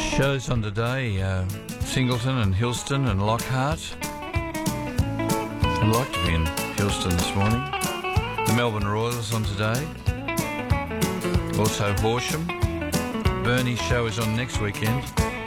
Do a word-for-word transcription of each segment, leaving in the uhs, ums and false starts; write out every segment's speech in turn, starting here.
Shows on today, uh, Singleton and Hillston and Lockhart. I'd like to be in Hillston this morning. The Melbourne Royals on today. Also Horsham. Bernie's show is on next weekend.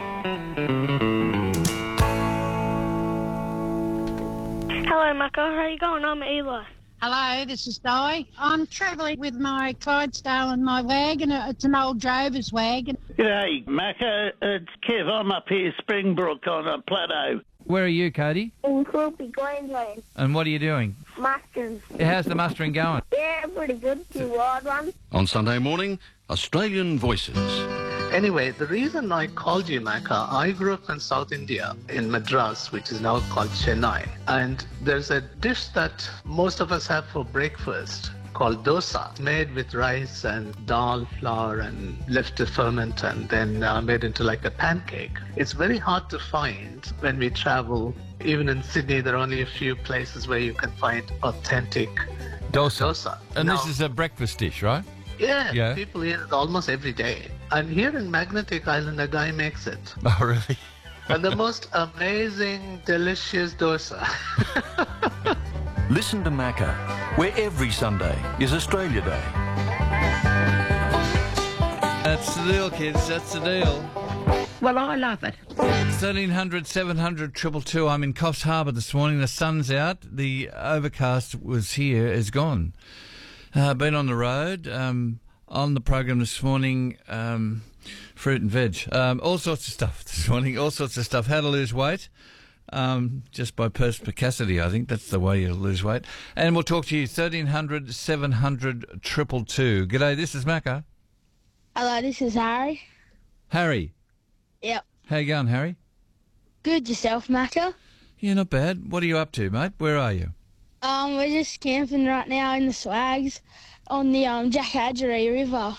Hello, Mako. How are you going? I'm Eli. Hello, this is Di. I'm travelling with my Clydesdale and my wagon. It's an old drover's wagon. G'day, Macca. It's Kev. I'm up here, Springbrook on a plateau. Where are you, Cody? In Quilpie, Queensland. And what are you doing? Musters. How's the mustering going? Yeah, pretty good. Two wide ones. On Sunday morning, Australian Voices. Anyway, the reason I called you, Macca, I grew up in South India, in Madras, which is now called Chennai. And there's a dish that most of us have for breakfast called dosa, made with rice and dal flour and left to ferment and then uh, made into like a pancake. It's very hard to find when we travel. Even in Sydney, there are only a few places where you can find authentic Dosa. dosa. And Now, this is a breakfast dish, right? yeah, Yeah. people eat it almost every day. And here in Magnetic Island, a guy makes it. Oh, really? And the most amazing, delicious dosa. Listen to Macca, where every Sunday is Australia Day. That's the deal, kids. That's the deal. Well, I love it. thirteen hundred, seven hundred, two two two. I'm in Coffs Harbour this morning. The sun's out. The overcast was here, is gone. Uh, been on the road. Um, on the program this morning, um, fruit and veg. Um, all sorts of stuff this morning. All sorts of stuff. How to lose weight. Um, just by perspicacity, I think that's the way you lose weight. And we'll talk to you. thirteen hundred, seven hundred, two two two. G'day, this is Macca. Hello, this is Harry. Harry. Yep. How you going, Harry? Good yourself, Mako? Yeah, not bad. What are you up to, mate? Where are you? Um, we're just camping right now in the swags on the um Jack Adgery River.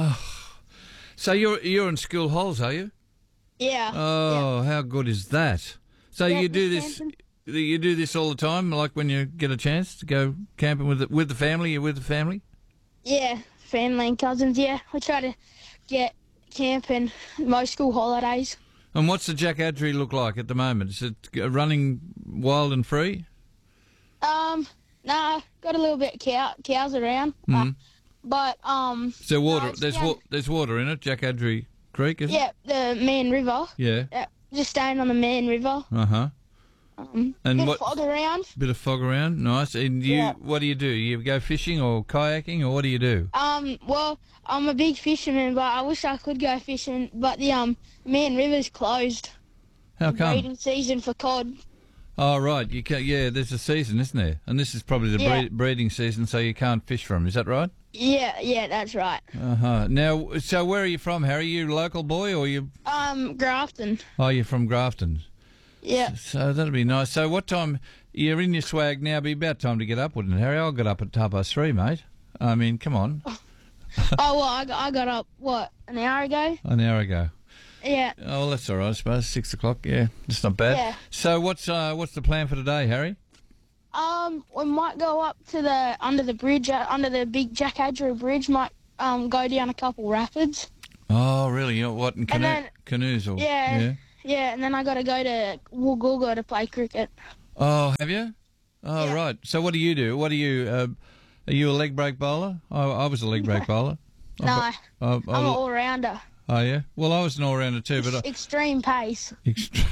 So you're you're in school halls, are you? Yeah. Oh, how good is that? So Yeah, you do just this, camping. you do this all the time, like when you get a chance to go camping with the, with the family. You're with the family. Yeah, family and cousins. Yeah, we try to get camping most school holidays. And what's the Jack Adgery look like at the moment? Is it uh, running wild and free? Um, nah, got a little bit of cow, cows around, uh, but um, Is there water? No, it's there's down- wa- there's water in it. Jack Adgery Creek, is yeah, the Man River. it? Yeah. Yeah, just staying on the Man River. Uh huh. Um, And bit what? of fog around. Bit of fog around. Nice. And you, Yeah. what do you do? You go fishing or kayaking, or what do you do? Um, well, I'm a big fisherman, but I wish I could go fishing. But the um Man River's closed. How come? Breeding season for cod. Oh, right. You can, yeah, there's a season, isn't there? And this is probably the Yeah. breed, breeding season, so you can't fish from. Is that right? Yeah, yeah, that's right. Uh huh. Now, so where are you from, Harry? You a local boy, or you? Um, Grafton. Oh, you're from Grafton. Yeah. So that'll be nice. So what time? You're in your swag now. Be about time to get up, wouldn't it, Harry? I'll get up at half past three, mate. I mean, come on. Oh well, I got, I got up what an hour ago. An hour ago. Yeah. Oh, well, that's all right. I suppose six o'clock. Yeah, it's not bad. Yeah. So what's uh, what's the plan for today, Harry? Um, we might go up to the under the bridge, uh, under the big Jack Adgery Bridge. Might um go down a couple rapids. Oh, really? You know what? In canoe, then- canoes or Yeah. yeah. Yeah, and then I got to go to Woolgoolga to play cricket. Oh, have you? Oh, Yeah. right. So what do you do? What do you? Uh, are you a leg break bowler? I, I was a leg break bowler. No, I, I, I'm an all-rounder. oh yeah. Well, I was an all-rounder too, but I, Extreme pace. extreme.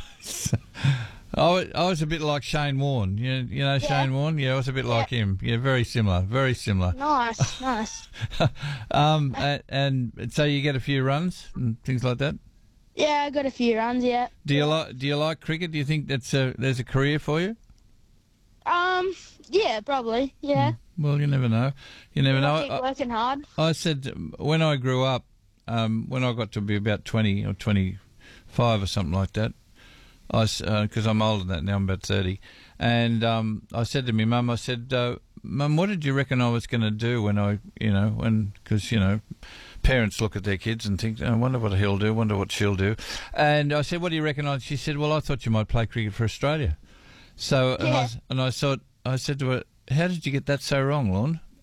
I, was, I was a bit like Shane Warne. You, you know Shane Warne? Yeah, I was a bit like him. Yeah, very similar. Very similar. Nice, nice. Um, and, and so you get a few runs and things like that. Yeah, I got a few runs yet. Do you like Do you like cricket? Do you think that's a there's a career for you? Um, yeah, probably. Yeah. Well, you never know. You never know. I keep I- working hard. I said when I grew up, um, when I got to be about twenty or twenty-five or something like that, I because uh, I'm older than that now, I'm about thirty, and um, I said to my mum, I said, uh, Mum, what did you reckon I was going to do when I, you know, when because you know, parents look at their kids and think, oh, I wonder what he'll do, wonder what she'll do, and I said, what do you reckon? I, she said, well, I thought you might play cricket for Australia. So and I Yeah. and I thought I said to her, how did you get that so wrong, Lorne?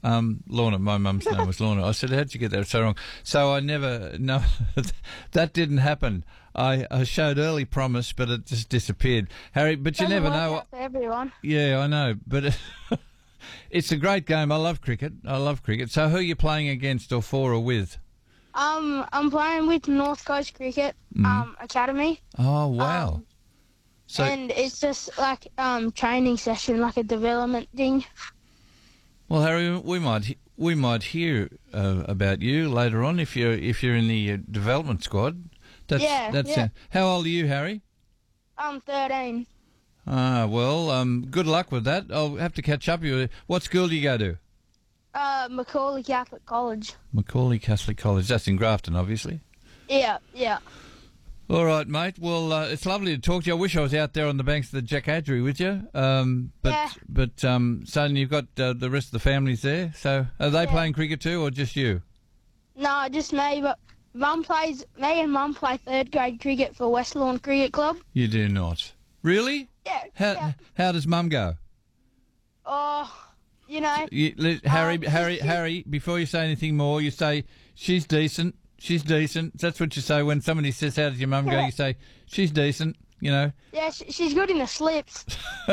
Um, Lorna, my mum's name was Lorna. I said, how'd you get that so wrong? So I never, no, that didn't happen. I, I showed early promise, but it just disappeared. Harry, but you Doesn't never work know. out for everyone. Yeah, I know, but it, it's a great game. I love cricket. I love cricket. So who are you playing against or for or with? Um, I'm playing with North Coast Cricket Mm. um Academy, Oh, wow. Um, so, and it's just like um training session, like a development thing. well, Harry, we might he- we might hear uh, about you later on if you're if you're in the uh, development squad. That's, Yeah, that's yeah. Uh, how old are you, Harry? I'm thirteen. Ah, well, um, good luck with that. I'll have to catch up with you. What school do you go to? Uh, Macaulay Catholic College. Macaulay Catholic College. That's in Grafton, obviously. Yeah, yeah. All right, mate. Well, uh, it's lovely to talk to you. I wish I was out there on the banks of the Jack Adgery with you. Um, but Yeah. but um, so you've got uh, the rest of the families there. So are they Yeah. playing cricket too, or just you? No, just me. But Mum plays. Me and Mum play third grade cricket for West Lawn Cricket Club. You do not. Really? Yeah. How yeah. how does Mum go? Oh, you know. You, let, Harry, Um, Harry, she's- Harry. Before you say anything more, you say she's decent. She's decent. That's what you say when somebody says, "How does your mum go?" Yeah. You say she's decent. You know. Yeah, sh- she's good in the slips.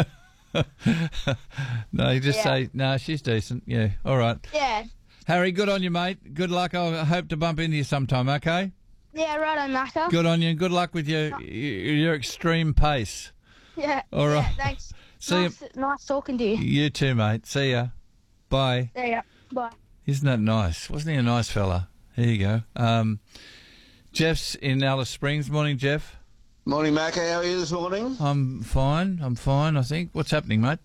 No, you just Yeah. say no. She's decent. Yeah. All right. Yeah. Harry, good on you, mate. Good luck. I hope to bump into you sometime. Okay. Yeah, right on Macca. Good on you. Good luck with your your extreme pace. Yeah. All right. Yeah, thanks. See nice, nice talking to you. You too, mate. See ya. Bye. There you go. Bye. Isn't that nice? Wasn't he a nice fella? There you go. Um, Jeff's in Alice Springs. Morning, Jeff. Morning, Mac. How are you this morning? I'm fine. I'm fine, I think. What's happening, mate?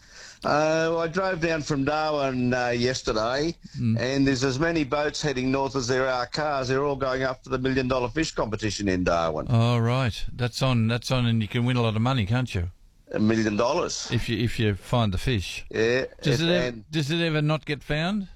Uh, well, I drove down from Darwin uh, yesterday, Mm. and there's as many boats heading north as there are cars. They're all going up for the million dollar fish competition in Darwin. Oh, right. That's on. That's on, and you can win a lot of money, can't you? A million dollars. If you if you find the fish. Yeah. Does it ever, and, does it ever not get found?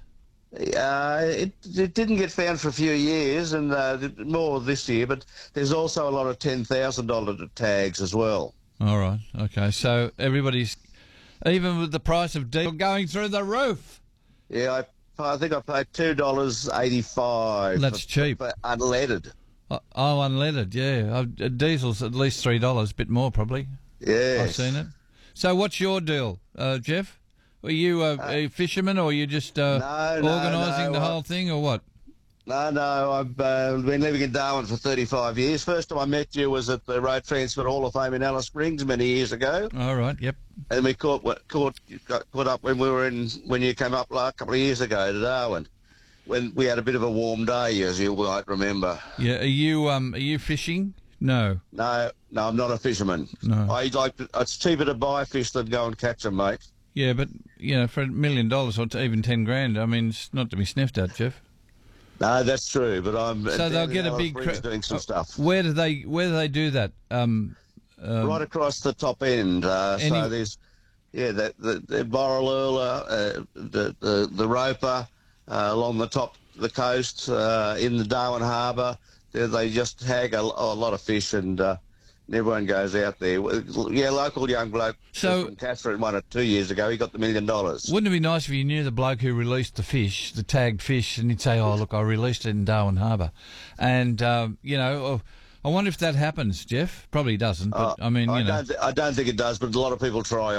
uh, it, it didn't get found for a few years, and uh, th- more this year, but there's also a lot of ten thousand dollars tags as well. All right. Okay. So everybody's, even with the price of diesel going through the roof. Yeah, I, I think I paid two dollars eighty-five. That's for, cheap. for unleaded. Oh, oh, unleaded. Yeah. Uh, Diesel's at least three dollars, a bit more probably. Yeah. I've seen it. So what's your deal, uh, Jeff? Are you a, a fisherman, or are you just uh, no, no, organising no, the I- whole thing, or what? No, no, I've uh, been living in Darwin for thirty-five years. First time I met you was at the Road Transport Hall of Fame in Alice Springs many years ago, All right. Yep. and we caught caught got caught up when we were in when you came up like a couple of years ago to Darwin, when we had a bit of a warm day, as you might remember. Yeah. Are you um? Are you fishing? No. No, no, I'm not a fisherman. No. I like to, it's cheaper to buy fish than go and catch them, mate. Yeah, but you know, for a million dollars or to even ten grand, I mean, it's not to be sniffed at, Jeff. No, that's true, but I'm So down they'll in get a Alice big. Springs cra- doing some uh, stuff Where do they? Where do they do that? Um. um right across the top end. Uh, Any- So there's, yeah, the the, the Borroloola, uh, the, the the Roper, uh, along the top of the coast, uh, in the Darwin Harbour. They, they just hag a, a lot of fish, and uh, everyone goes out there. Yeah, local young bloke So- from Catherine won it two years ago. He got the million dollars. Wouldn't it be nice if you knew the bloke who released the fish, the tagged fish, and he'd say, "Oh, look, I released it in Darwin Harbour," and um, you know, oh, I wonder if that happens, Jeff. Probably doesn't, but Uh, I mean, you I know. don't, th- I don't think it does, but a lot of people try